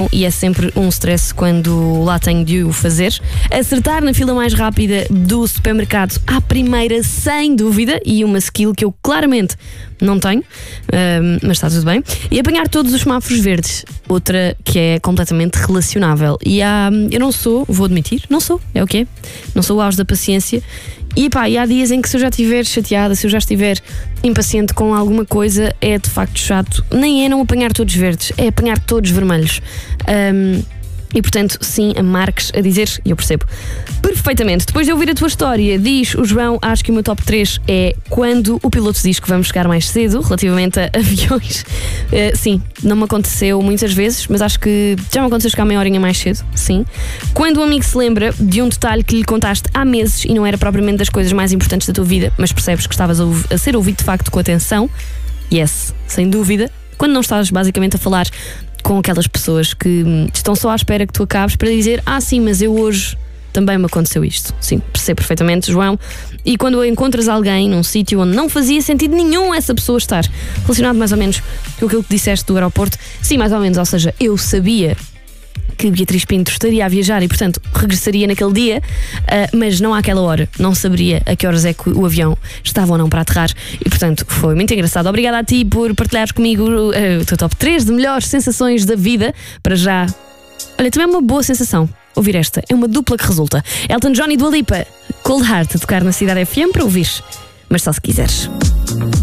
e é sempre um stress quando lá tenho de o fazer. Acertar na fila mais rápida do supermercado à primeira, sem dúvida, e uma skill que eu claramente não tenho, mas está tudo bem. E apanhar todos os semáforos verdes, outra que é completamente relacionável. E eu não sou, vou admitir, não sou, é o que é. Não sou o auge da paciência. E há dias em que, se eu já estiver chateada, se eu já estiver impaciente com alguma coisa, é de facto chato. Nem é não apanhar todos verdes, é apanhar todos vermelhos. E portanto, sim, a Marques a dizer, e eu percebo perfeitamente. Depois de ouvir a tua história, diz o João, acho que o meu top 3 é quando o piloto diz que vamos chegar mais cedo, relativamente a aviões. Sim, não me aconteceu muitas vezes, mas acho que já me aconteceu chegar meia horinha mais cedo, sim. Quando um amigo se lembra de um detalhe que lhe contaste há meses e não era propriamente das coisas mais importantes da tua vida, mas percebes que estavas a ser ouvido de facto com atenção. Yes, sem dúvida. Quando não estás basicamente a falar com aquelas pessoas que estão só à espera que tu acabes para dizer, sim, mas eu hoje também me aconteceu isto. Sim, percebo perfeitamente, João. E quando encontras alguém num sítio onde não fazia sentido nenhum essa pessoa estar, relacionado mais ou menos com aquilo que disseste do aeroporto, sim, mais ou menos, ou seja, eu sabia que Beatriz Pinto estaria a viajar e, portanto, regressaria naquele dia, mas não àquela hora. Não saberia a que horas é que o avião estava ou não para aterrar e, portanto, foi muito engraçado. Obrigada a ti por partilhares comigo o teu top 3 de melhores sensações da vida. Para já, olha, também é uma boa sensação ouvir esta. É uma dupla que resulta. Elton John e Dua Lipa, Cold Heart, a tocar na Cidade FM para ouvir, mas só se quiseres.